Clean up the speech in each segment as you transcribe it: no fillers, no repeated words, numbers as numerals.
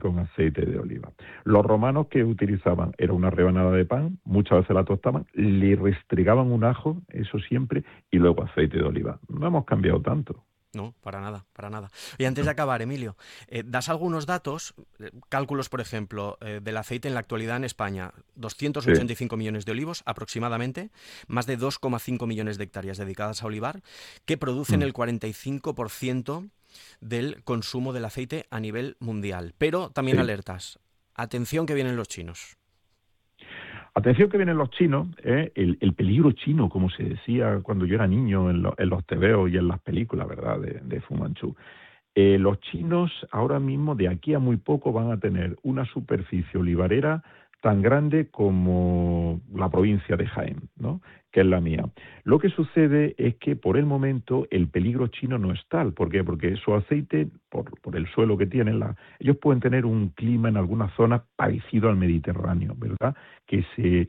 con aceite de oliva. Los romanos, que utilizaban era una rebanada de pan, muchas veces la tostaban, le restregaban un ajo, eso siempre, y luego aceite de oliva. No hemos cambiado tanto. No, para nada, para nada. Y antes de No. acabar, Emilio, das algunos datos, cálculos, por ejemplo, del aceite en la actualidad en España, Sí. 285 millones de olivos aproximadamente, más de 2,5 millones de hectáreas dedicadas a olivar, que producen Mm. el 45% del consumo del aceite a nivel mundial. Pero también Sí. alertas. Atención que vienen los chinos. Atención que vienen los chinos, el peligro chino, como se decía cuando yo era niño en los tebeos y en las películas, ¿verdad?, de Fu Manchu. Los chinos ahora mismo, de aquí a muy poco, van a tener una superficie olivarera tan grande como la provincia de Jaén, ¿no?, que es la mía. Lo que sucede es que por el momento el peligro chino no es tal. ¿Por qué? Porque su aceite, por el suelo que tienen, ellos pueden tener un clima en algunas zonas parecido al Mediterráneo, ¿verdad? Que se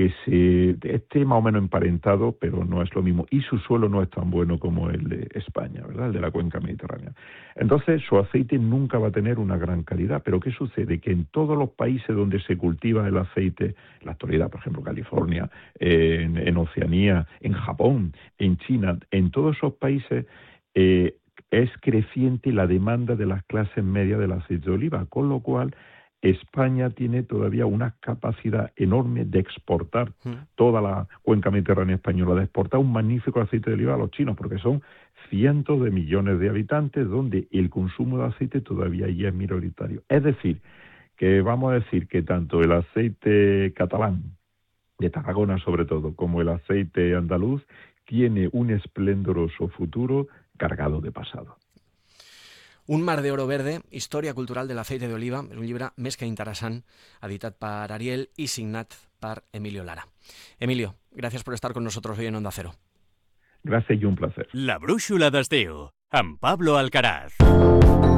esté más o menos emparentado, pero no es lo mismo. Y su suelo no es tan bueno como el de España, ¿verdad? El de la cuenca mediterránea. Entonces, su aceite nunca va a tener una gran calidad. Pero ¿qué sucede? Que en todos los países donde se cultiva el aceite, en la actualidad, por ejemplo, California, en Oceanía, en Japón, en China, en todos esos países es creciente la demanda de las clases medias del aceite de oliva, con lo cual España tiene todavía una capacidad enorme de exportar Mm. toda la cuenca mediterránea española, de exportar un magnífico aceite de oliva a los chinos, porque son cientos de millones de habitantes donde el consumo de aceite todavía ya es minoritario. Es decir, que vamos a decir que tanto el aceite catalán, de Tarragona sobre todo, como el aceite andaluz, tiene un esplendoroso futuro cargado de pasado. Un mar de oro verde, història cultural de l'aceite d'oliva, és un llibre més que interessant, editat per Ariel i signat per Emilio Lara. Emilio, gracias por estar con nosotros hoy en Onda Cero. Gracias y un placer. La brúixola d'estiu, amb Pablo Alcaraz.